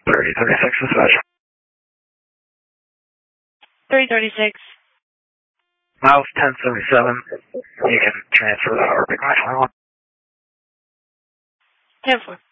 3036 dispatch. 336. Miles 1077. You can transfer the power pick my 21. 10-4.